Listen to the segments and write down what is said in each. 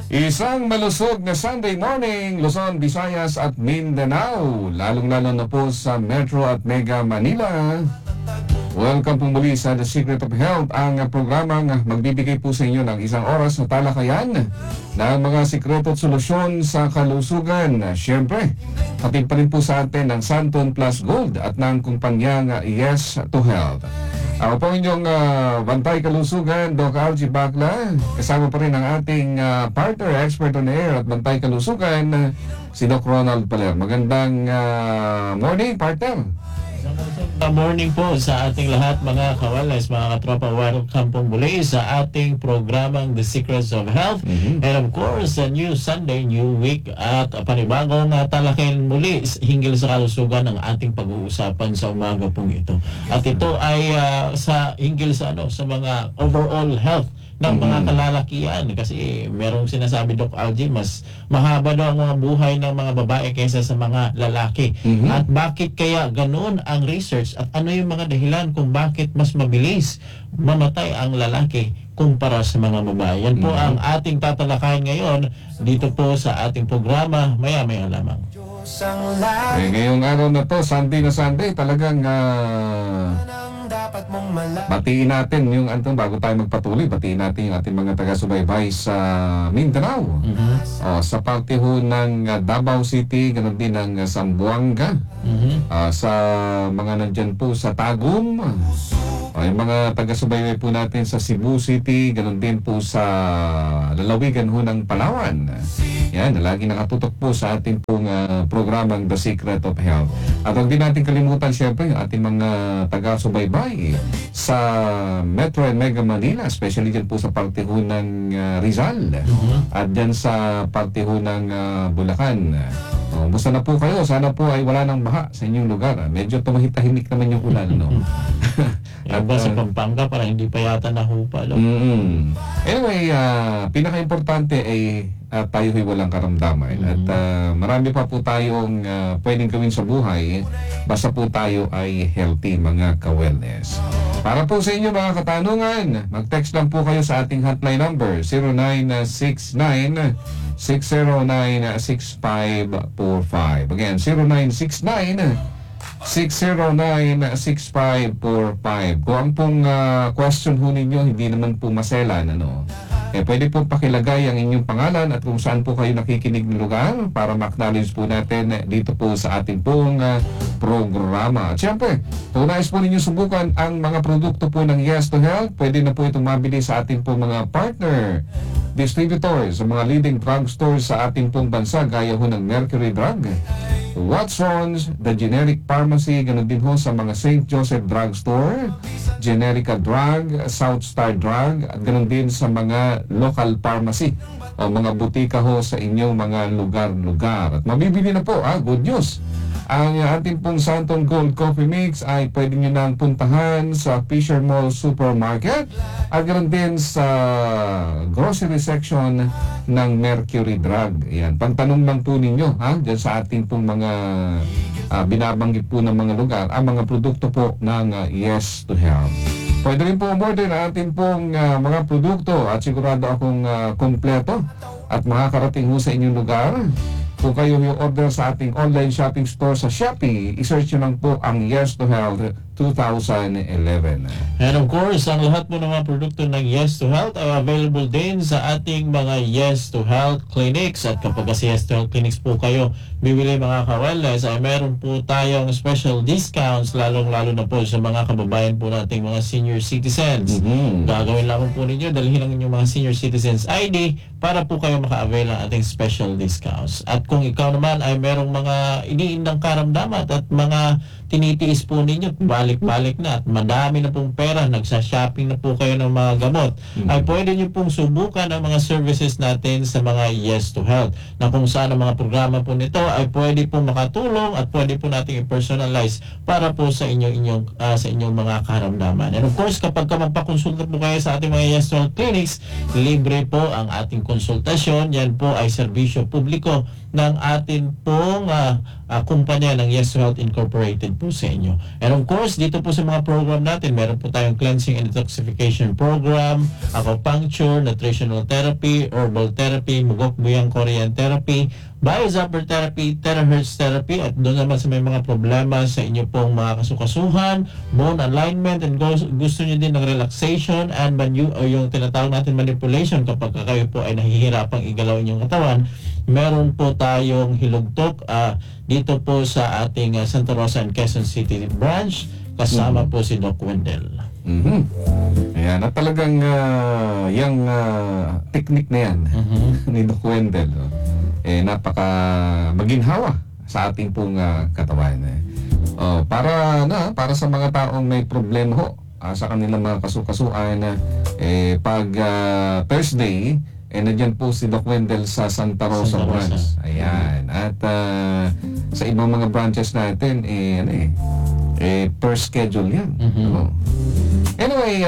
Isang malusog na Sunday morning, Luzon, Visayas at Mindanao, lalong-lalo na po sa Metro at Mega Manila. Welcome po muli sa The Secret of Health, ang programang magbibigay po sa inyo ng isang oras na talakayan ng mga sikreto at solusyon sa kalusugan. Siyempre, hatid pa rin po sa atin ng Santon Plus Gold at ng kumpanyang Yes to Health. Ako po inyong bantay kalusugan, Doc Algie Bacla. Kasama pa rin ang ating partner, expert on air at bantay kalusugan, si Doc Ronald Paler. Magandang morning, partner. Good morning po sa ating lahat, mga kawalas, mga katropa. Welcome po muli sa ating programang The Secrets of Health. And of course, a new Sunday, new week at panibagong talakayan muli hinggil sa kalusugan ng ating pag-uusapan sa umaga pong ito. At ito ay hinggil sa mga overall health ng mga kalalakian, kasi merong sinasabi, Doc Algie, mas mahaba daw ang mga buhay ng mga babae kaysa sa mga lalaki. At bakit kaya ganoon ang research at ano yung mga dahilan kung bakit mas mabilis mamatay ang lalaki kumpara sa mga babae? Yan po ang ating tatalakayan ngayon dito po sa ating programa maya-maya lamang. Ngayong araw na to, Sunday na Sunday, talagang batiin natin yung bago tayo magpatuloy, batiin natin yung ating mga taga-subaybay sa Mindanao. Sa parte ho ng Davao City, ganoon din ng Zamboanga. Sa mga nandyan po sa Tagum. Yung mga taga-subaybay po natin sa Cebu City, ganoon din po sa lalawigan ho ng Palawan. Yan, lagi nakatutok po sa ating pong programang The Secret of Health. At huwag din natin kalimutan siyempre yung ating mga taga-subaybay sa Metro and Mega Manila, especially dyan po sa parte ho ng Rizal at dyan sa parte ho ng Bulacan. Basta na po kayo, sana po ay wala nang baha sa inyong lugar. Medyo tumahit-tahimik naman yung ulan, no? At sa Pampanga, parang hindi pa yata nahupa. Anyway, pinaka-importante ay tayo ay walang karamdaman. At marami pa po tayong pwedeng gawin sa buhay basta po tayo ay healthy, mga ka-wellness. Para po sa inyo mga katanungan, mag-text lang po kayo sa ating hotline number 0969-609-6545. Again, 0969-609-6545. Kung ang pong question ho ninyo hindi naman po maselan, pwede po pakilagay ang inyong pangalan at kung saan po kayo nakikinig ng lugar para ma-acknowledge po natin dito po sa ating pong programa. At syempre, kung nais po ninyo subukan ang mga produkto po ng Yes to Health, pwede na po itong mabili sa ating pong mga partner distributors, sa mga leading drugstores sa ating pong bansa, gaya ho ng Mercury Drug, Watsons, The Generic Pharmacy, ganoon din ho sa mga St. Joseph Drugstore, Generica Drug, South Star Drug, at ganoon din sa mga local pharmacy o mga butika ho sa inyong mga lugar-lugar. At mabibili na po, good news. Ang ating pong Santon Gold Coffee Mix ay pwede nyo nang puntahan sa Fisher Mall Supermarket at ganoon din sa grocery section ng Mercury Drug. Ayan, pantanong lang po ninyo dyan sa ating pong mga binabanggit po ng mga lugar, ang mga produkto po ng Yes to Health. Pwede rin po umorder na ating pong mga produkto at sigurado akong kompleto at makakarating ho sa inyong lugar. Kung kayo yung order sa ating online shopping store sa Shopee, isearch nyo lang po ang Yes to Health 2011. And of course, ang lahat po ng mga produkto ng Yes to Health ay available din sa ating mga Yes to Health clinics. At kapag sa Yes to Health clinics po kayo bibili, mga ka-wellness, ay meron po tayong special discounts, lalong-lalo na po sa mga kababayan po nating mga senior citizens. Gagawin lamang po ninyo, dalhin lang inyong mga senior citizens ID para po kayo maka-avail ng ating special discounts. At kung ikaw naman ay merong mga iniindang karamdaman at mga tinitiis po ninyo, balik-balik na at madami na pong pera, nagsha-shopping na po kayo ng mga gamot, ay pwede nyo pong subukan ang mga services natin sa mga Yes to Health, na kung saan ang mga programa po nito ay pwede po makatulong at pwede po natin i-personalize para po sa inyong mga karamdaman. And of course, kapag magpakonsulta po kayo sa ating mga Yes to Health clinics, libre po ang ating konsultasyon. Yan po ay serbisyo publiko ng atin pong kumpanya ng Yes to Health Incorporated po sa inyo. And of course, dito po sa mga program natin, meron po tayong cleansing and detoxification program, acupuncture, nutritional therapy, herbal therapy, mugok-buyang Korean therapy, biozapper therapy, terahertz therapy, at doon naman sa may mga problema sa inyo pong mga kasukasuhan, bone alignment, and gusto nyo din ng relaxation and o yung tinatawag natin manipulation kapag kayo po ay nahihirapang igalaw inyong katawan, meron po tayong hilugtok dito po sa ating Santa Rosa and Quezon City branch, kasama po si Doc Wendell. Ayan, at talagang yung technique na yan ni Doc Wendell, napaka maginhawa sa ating pong katawan. Para sa mga taong may problema ho sa kanilang mga kasukasuan, pag Thursday, nandiyan po si Doc Wendell sa Santa Rosa branch. Ayan. At sa ibang mga branches natin, per schedule yan. Anyway,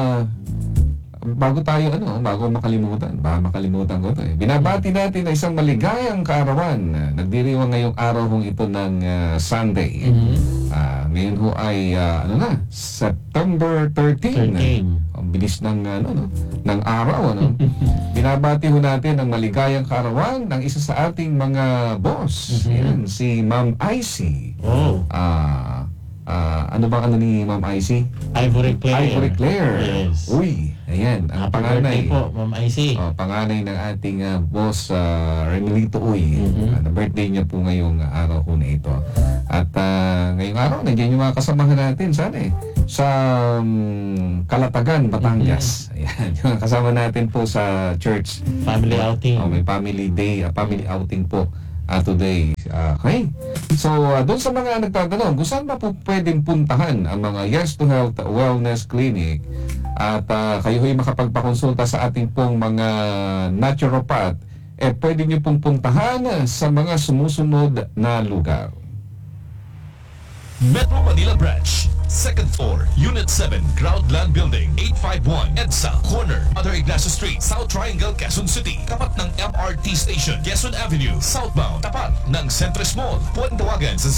bago makalimutan ko ito. Binabati natin na isang maligayang kaarawan. Nagdiriwang ngayong araw ito ng Sunday. Ngayon ho ay September 13. Ang bilis ng araw, Binabati ho natin ang maligayang kaarawan ng isa sa ating mga boss. Yan, si Ma'am Icy. Ano bang ni Ma'am Icy? Ivory Claire. Yes. Uy, ayan, ang panganay po, Ma'am Icy. Panganay ng ating boss Remelito Uy. Na birthday niya po ngayong araw ko na ito. At ngayong araw, nandiyan yung mga kasamahan natin sa Kalatagan, Batangas. Ayan, yung kasama natin po sa church. Family outing. May family day, family outing po today. Okay. So, doon sa mga nagtatanong, kung saan ba po pwedeng puntahan ang mga Yes to Health Wellness Clinic at kayo ay makapagpakonsulta sa ating pong mga naturopath, pwede nyo pong puntahan sa mga sumusunod na lugar. Metro Manila Branch, 2nd floor, Unit 7, Groundland Building, 851, EDSA, corner, Mother Ignacio Street, South Triangle, Quezon City, tapat ng MRT Station, Quezon Avenue, southbound, tapat ng Centris Mall. Pwedeng tawagan sa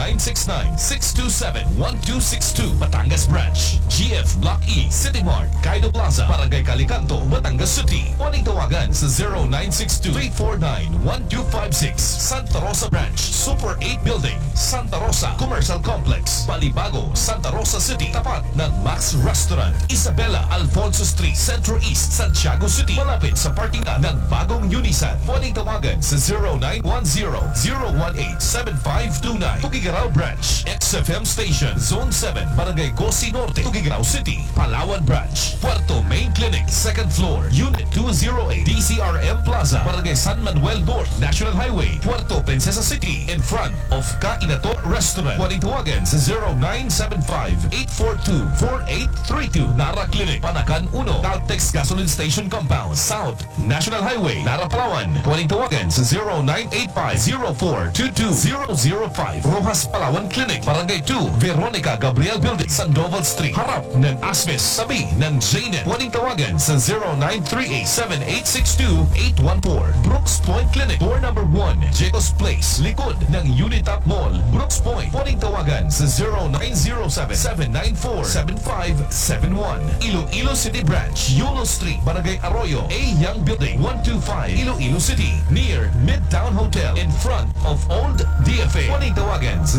0969-627-1262, Batangas Branch, GF Block E, City Mart, Kaido Plaza, Barangay Calicanto, Batangas City. Pwedeng tawagan sa 0962-349-1256, Santa Rosa Branch, Super 8 Building, Santa Rosa Commercial Complex, Balibago, Santa Rosa City, tapat ng Max Restaurant, Isabela Alfonso Street, Centro East, Santiago City, malapit sa parking lot ng bagong Unisan. Pwedeng tawagan sa 0910-018-7529, Tugigaraw Branch, XFM Station, Zone 7, Barangay Gosi Norte, Tugigaraw City, Palawan Branch, Puerto Main Clinic, 2nd floor, Unit 208, DCRM Plaza, Barangay San Manuel North, National Highway, Puerto Princesa City, in front of Kainator Restaurant. Pwedeng tawagan sa 0975-842-4832, Nara Clinic, Panakan 1, Caltex Gasoline Station Compound, South, National Highway, Nara, Palawan. Pwedeng tawagan sa 0985-0422-005, Rojas Palawan Clinic, Barangay 2, Veronica Gabriel Building, Sandoval Street, harap ng Asbes, sabi ng JNet. Pwedeng tawagan sa 0938-7862-814, Brooks Point Clinic, door number 1, Jacobs Place, likod ng Unitap Mall, Brooks Point. Pwedeng tawagan sa 0907-794-7571, Iloilo City Branch, Yulo Street, Barangay Arroyo, A. Young Building, 125, Iloilo City, near Midtown Hotel, in front of Old DFA. Pwedeng tawagan sa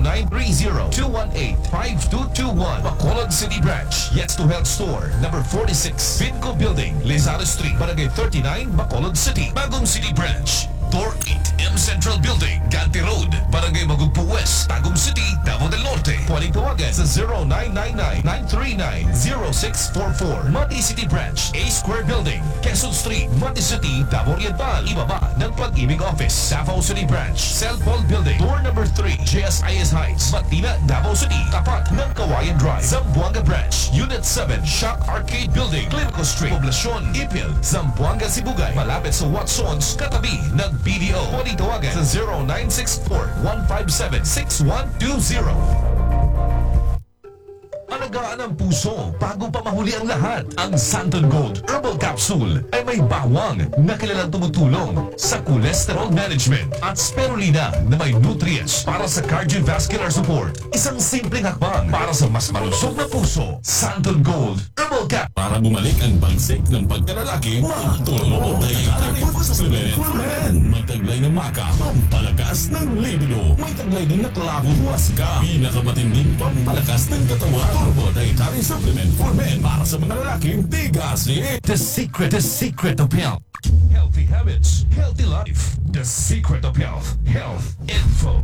0930-218-5221, Bacolod City Branch, Yes to Health Store, number 46, Vinco Building, Lizaro Street, Barangay 39, Bacolod City, Bagong City Branch, Door 8, M Central Building, Ganti Road, Barangay Magugpo West, Tagum City, Davao del Norte. Pwedeng tawagan sa 0999-939-0644, Mati City Branch, A Square Building, Quezon Street, Mati City, Davao Oriental, ibaba ng Pag-ibig Office, Davao City Branch, Cell Paul Building, door number 3, JSIS Heights, Batina, Davao City, tapat ng Kawayan Drive, Zamboanga Branch, Unit 7, Shock Arcade Building, Clinico Street, Poblacion, Ipil, Zamboanga, Sibugay, malapit sa Watsons, katabi ng BDO. Pwedeng tawagan sa 0964-157-6120. Alagaan ang puso bago pa mahuli ang lahat. Ang Santon Gold Herbal Capsule ay may bawang na kilalang tumutulong sa cholesterol management at spirulina na may nutrients para sa cardiovascular support. Isang simpleng hakbang para sa mas malusog na puso. Santon Gold Herbal Cap. Para bumalik ang bansik ng pagkalalaki, matulog na ikalipot sa supplement for men. May taglay ng maka, pampalakas ng libido. May taglay din na klabo huwasga. Pinakamatinding pampalakas ng katawan. Turbo Dietary Supplement for men. Para sa mga lalaking tigasin. The secret of health. Healthy habits, healthy life. The secret of health. Health info.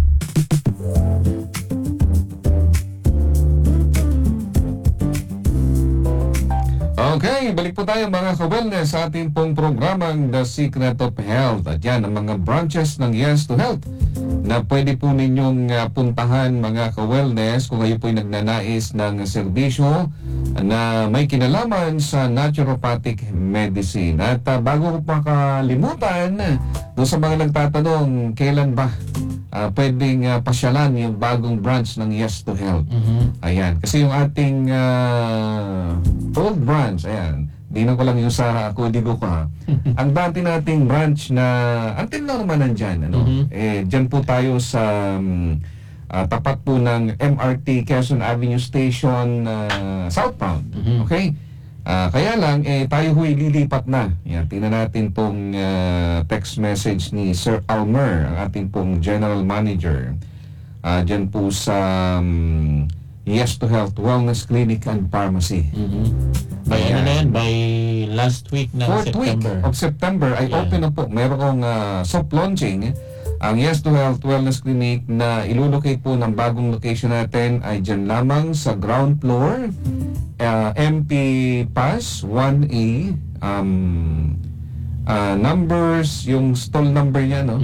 Okay, balik po tayo mga ka-wellness sa ating pong programang The Secret of Health. At yan, ang mga branches ng Yes to Health na pwede po ninyong puntahan mga ka-wellness kung kayo po'y nagnanais ng serbisyo na may kinalaman sa naturopathic medicine. At bago ko makalimutan, doon sa mga nagtatanong, kailan ba pwedeng pasyalan yung bagong branch ng Yes to Health? Ayan, kasi yung ating old branch, ayan, dinan ko lang yung sa kodigo ko ha. Ang dati nating branch na until now naman nandyan, ano? Dyan po tayo sa tapat po ng MRT Quezon Avenue Station southbound. Okay? Kaya lang, tayo ho'y lilipat na. Yan, tingnan natin pong text message ni Sir Almer, ang ating pong General Manager. Dyan po sa Yes to Health Wellness Clinic and Pharmacy. By ano na yan? By last week ng 4th week September. of September ay open na po. Merong soft launching ang Yes to Health Wellness Clinic na ilulocate po ng bagong location natin ay dyan lamang sa ground floor, MP Pass 1A. Numbers, yung stall number niya, no?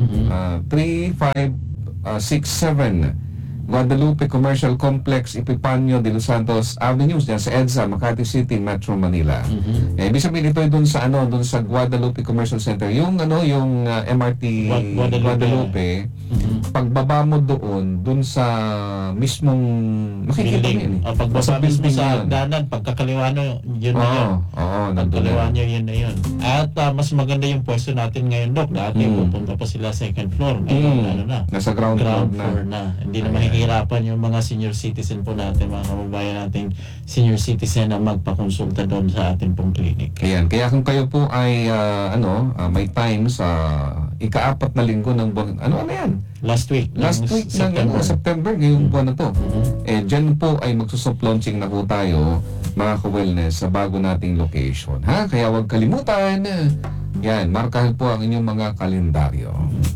3567 Guadalupe Commercial Complex, Epipanio de Los Santos Avenue, dyan sa EDSA, Makati City, Metro Manila. Ibig sabihin ito ay doon sa doon sa Guadalupe Commercial Center. Yung yung MRT Guadalupe, pagbaba mo doon sa mismong makikita mo yun. Pagbaba mismo sa hagdanan, pagkakaliwa nyo, yun na yun. Pagkaliwa nyo, yun na yun. At mas maganda yung pwesto natin ngayon, Doc. Dati pupunta pa sila second floor. Ngayon, nasa ground floor na. Hindi na mahihirapan yung mga senior citizen po natin, mga kababayan nating senior citizen na magpakonsulta doon sa ating pong clinic. Ayan. Kaya kung kayo po ay may time sa ika-4 na linggo ng buwan, ano yan? Last week ng September, ngayong buwan na to. Dyan po ay magsusoft launching na po tayo, mga ka-wellness, sa bago nating location. Kaya huwag kalimutan. Yan, markahan po ang inyong mga kalendaryo.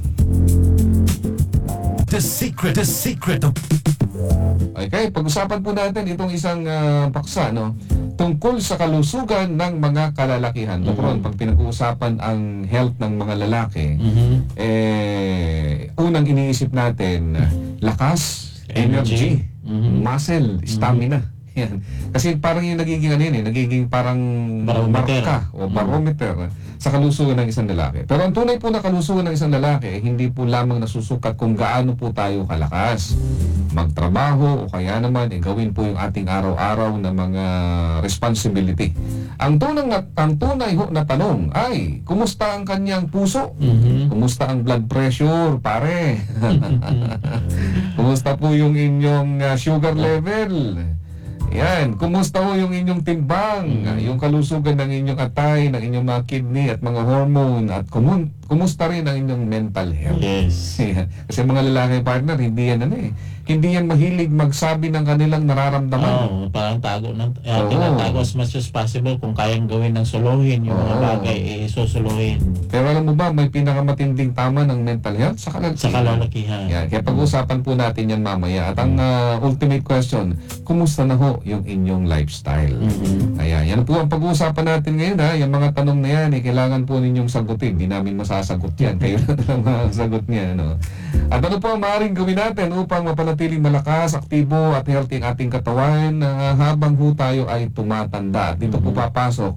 The secret of Okay, pag-usapan po natin itong isang paksa, no? Tungkol sa kalusugan ng mga kalalakihan. Dokron, pag pinag-uusapan ang health ng mga lalaki, unang iniisip natin, lakas, energy, muscle, stamina. Yan. Kasi parang yung nagiging parang marka o barometer sa kalusugan ng isang lalaki. Pero ang tunay po na kalusugan ng isang lalaki, hindi po lamang nasusukat kung gaano po tayo kalakas magtrabaho o kaya naman gawin po yung ating araw-araw na mga responsibility. Ang tunay ho na tanong ay, kumusta ang kanyang puso? Kumusta ang blood pressure, pare? Kumusta po yung inyong sugar level? Yan, kumusta ho yung inyong timbang, yung kalusugan ng inyong atay, ng inyong mga kidney at mga hormone, at kumusta rin ang inyong mental health? Yes. Kasi mga lalaki partner, hindi yan hindi yan mahilig magsabi ng kanilang nararamdaman. Parang tinatago as much as possible. Kung kayang gawin ng suluhin yung mga bagay, susuluhin. Pero alam mo ba, may pinakamatinding tama ng mental health sa kalalakihan. Yan. Kaya pag-usapan po natin yan mamaya. At ang ultimate question, kumusta na ho yung inyong lifestyle? Ayan, yan po ang pag-uusapan natin ngayon. Yung mga tanong na yan, kailangan po ninyong sagutin. Hindi namin masasagot yan. Kayo na lang masasagot niya. At ano po ang maaaring gawin natin upang mapanatiling malakas, aktibo at healthy ang ating katawan habang ho tayo ay tumatanda. At dito po papasok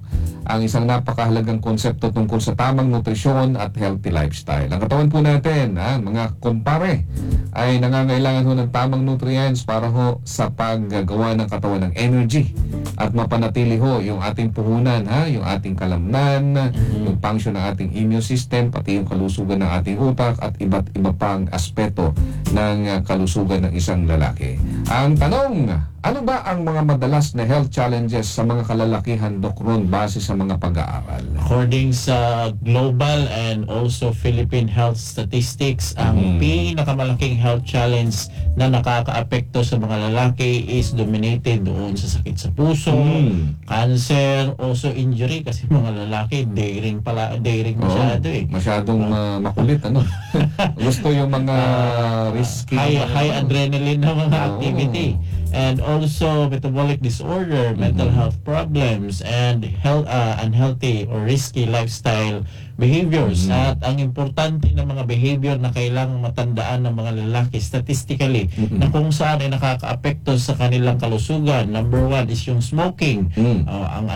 ang isang napakahalagang konsepto tungkol sa tamang nutrisyon at healthy lifestyle. Ang katawan po natin, mga kumpare, ay nangangailangan ho ng tamang nutrients para ho sa paggagawa ng katawan ng energy at mapanatili ho yung ating puhunan, yung ating kalamnan, yung function ng ating immune system, pati yung kalusugan ng ating utak at iba't iba pang aspeto ng kalusugan ng isang lalaki. Ang tanong, ano ba ang mga madalas na health challenges sa mga kalalakihan, Doc Ron, base sa mga pag-aaral? According sa global and also Philippine health statistics, ang pinakamalaking health challenge na nakakaapekto sa mga lalaki is dominated doon sa sakit sa puso, cancer, also injury, kasi mga lalaki daring masyado Masyadong makulit, ano? Gusto yung mga risky. high adrenaline na mga activity. And also metabolic disorder, mental health problems, and unhealthy or risky lifestyle behaviors. At ang importante na mga behavior na kailangang matandaan ng mga lalaki statistically na kung saan ay nakakaapekto sa kanilang kalusugan. Number 1 is yung smoking. Ang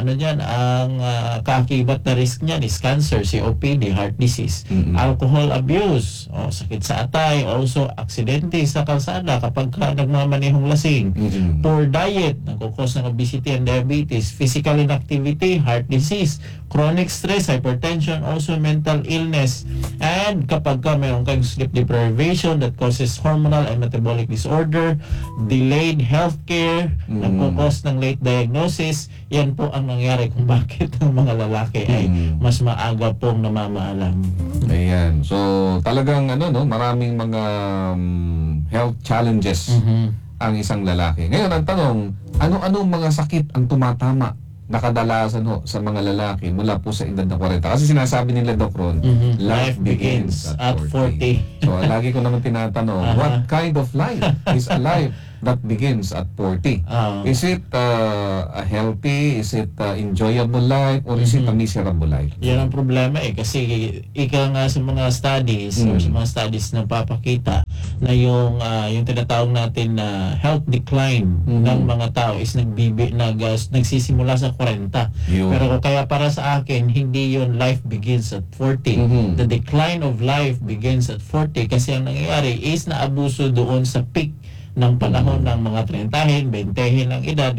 kaakibat na risk niyan is cancer, COPD, heart disease. Alcohol abuse, sakit sa atay, also aksidente sa kalsada kapag nagmamanehong lasing. Poor diet, nagkukos ng obesity and diabetes. Physical inactivity, heart disease. Chronic stress, hypertension, also mental illness. And kapag mayroon kang sleep deprivation that causes hormonal and metabolic disorder, delayed healthcare, nagkukos ng late diagnosis, yan po ang nangyari kung bakit ang mga lalaki ay mas maaga pong namamaalam. Ayan. So, talagang maraming mga health challenges ang isang lalaki. Ngayon, ang tanong, ano-anong mga sakit ang tumatama na kadalasan sa mga lalaki mula po sa edad na 40? Kasi sinasabi nila, Doc Ron, life begins at 40. So, lagi ko naman tinatanong, what kind of life is a life that begins at 40? Is it a healthy, is it a enjoyable life, or is it a miserable life? Yan ang problema kasi ika nga sa mga studies or sa mga studies na papakita na yung tinatawag natin na health decline ng mga tao is nagsisimula sa 40. Pero kaya para sa akin, hindi yun life begins at 40. The decline of life begins at 40 kasi ang nangyayari is naabuso doon sa peak ng panahon ng mga 30, 20 ng edad,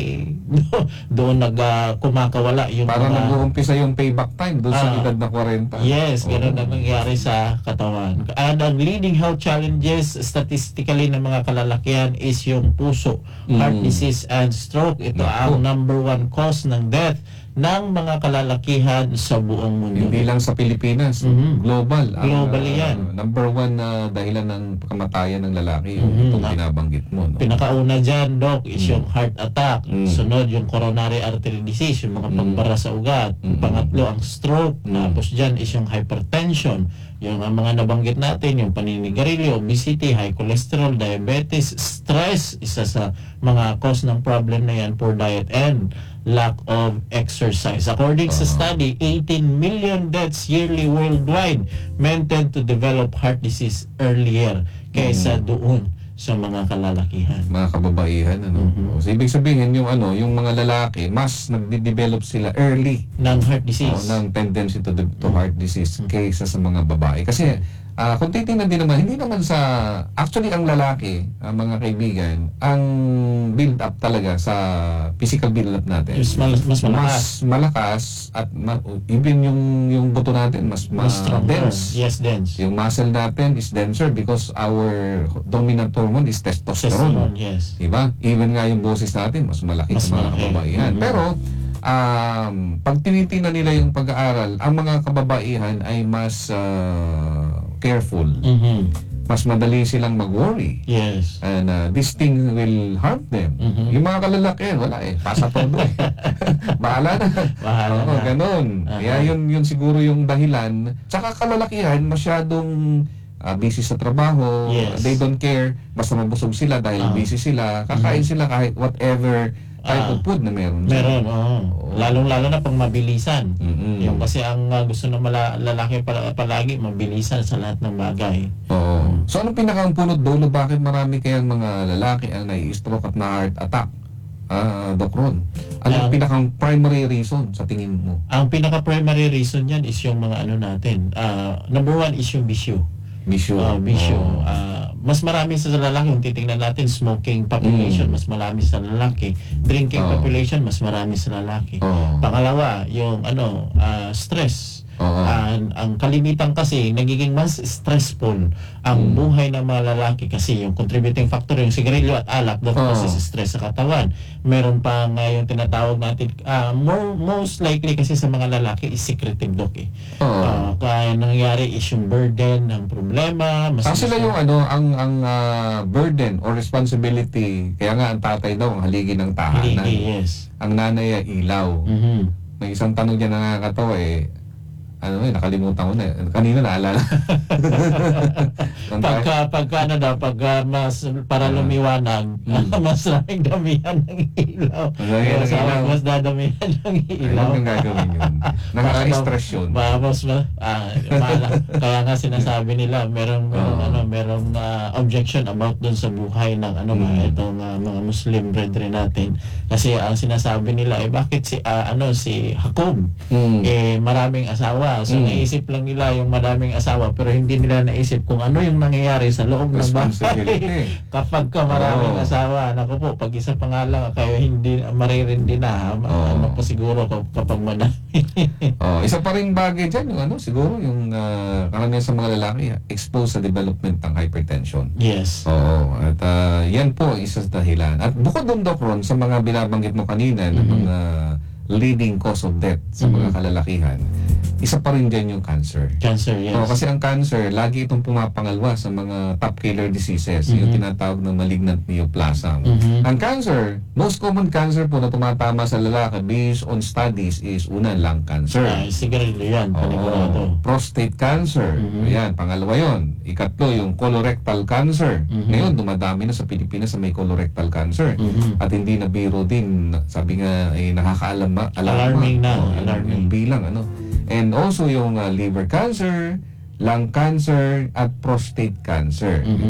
doon kumakawala yung parang nag-uumpisa yung payback time doon sa edad na 40. Yes, ganoon ang nangyari sa katawan. And ang leading health challenges statistically ng mga kalalakihan is yung puso, heart disease, and stroke. Ito ang number 1 cause ng death ng mga kalalakihan sa buong mundo. Hindi lang sa Pilipinas, global. Globally yan. Number 1 na dahilan ng kamatayan ng lalaki, yung itong binabanggit mo. No? Pinakauna dyan, Doc, is yung heart attack. Sunod, yung coronary artery disease, yung mga pagbara sa ugat. Pangatlo, ang stroke. Tapos dyan is yung hypertension. Yung mga nabanggit natin, yung paninigarilyo, obesity, high cholesterol, diabetes, stress, isa sa mga cause ng problem na yan, poor diet, and lack of exercise. According sa study, 18 million deaths yearly worldwide men tend to develop heart disease earlier kaysa doon sa mga kalalakihan. Mga kababaihan, So, ibig sabihin, yung mga lalaki, mas nagde-develop sila early ng heart disease. ng tendency to heart disease kaysa sa mga babae. Kasi, kung titingnan din naman, hindi naman actually ang lalaki, mga kaibigan, ang build up talaga sa physical build up natin. Mas malakas. Mas malakas at even yung buto natin mas stronger. dense. Yes, dense. Yung muscle natin is denser because our dominant hormone is testosterone. Yes. Diba? Even nga yung boses natin mas malaki sa mga kababaihan. Pero pag tinitingnan nila yung pag-aaral, ang mga kababaihan ay mas careful. Mas madali silang mag-worry. Yes. And this thing will harm them. Yung mga kalalaki, wala pasa todo Bahala na. Bahala na. Ganun. Kaya yun siguro yung dahilan. Tsaka kalalakihan, masyadong busy sa trabaho. Yes. They don't care. Basta mabusog sila dahil busy sila. Kakain sila kahit whatever type of food na meron. Meron, lalong-lalo na pang mabilisan. Yung kasi ang gusto ng lalaki palagi, mabilisan sa lahat ng bagay. Oo. So, anong pinakapunot dulo? Bakit marami kayang mga lalaki ang nai-stroke at na-heart attack? Doc Ron? Anong pinakang primary reason sa tingin mo? Ang pinaka-primary reason yan is yung mga ano natin. Number one is yung bisyo. Bisyo. Bisyo. Oh. Mas marami sa lalaki, kung titingnan natin, smoking population, mas marami sa lalaki. Drinking population, mas marami sa lalaki. Pangalawa, yung stress. Ang kalimitan kasi nagiging mas stressful ang buhay ng mga lalaki kasi yung contributing factor yung sigarilyo at alak that causes stress sa katawan. Meron pa nga yung tinatawag natin most likely kasi sa mga lalaki is secretive, Doc, eh. Kaya nangyayari is yung burden ng problema. Sila yung ang burden or responsibility, kaya nga ang tatay daw ang haligi ng tahanan. Yes. Ang nanay ay ilaw. May isang tanong niya nakakatawa nakalimutan ko na. Kanina naalala. pagka mas para lumiwanag, mas raming damihan ng ilaw. Mas dadamihan ng ilaw. Ayun ang gagawin yun. Nakaka-stress yun. Kaya nga sinasabi nila, merong objection about dun sa buhay ng itong mga Muslim brethren natin. Kasi ang sinasabi nila, bakit si Jacob, maraming asawa. So naisip lang nila yung maraming asawa pero hindi nila naisip kung ano yung nangyayari sa loob ng bahay kapag ka maraming asawa. Naku po, pag isa pa nga lang kayo hindi maririndi na. Ano po siguro kapag madami. Isa pa rin bagay dyan yung siguro yung karamihan sa mga lalaki exposed sa development ng hypertension. Yes. At yan po isa sa dahilan. At bukod doon, Doc Ron, sa mga binabanggit mo kanina ng mga leading cause of death sa mga kalalakihan, isa pa rin dyan yung cancer. Cancer, yes. Kasi ang cancer, lagi itong pumapangalwa sa mga top killer diseases, yung tinatawag na malignant neoplasm. Ang cancer, most common cancer po na tumatama sa lalaki based on studies is una, lung cancer. Sigarilyo yan, panigurado. Prostate cancer, yan, pangalawa yon. Ikatlo, yung colorectal cancer. Ngayon, dumadami na sa Pilipinas sa may colorectal cancer. At hindi na biro din, sabi nga, alarming na. Yung bilang, And also yung liver cancer, lung cancer, at prostate cancer.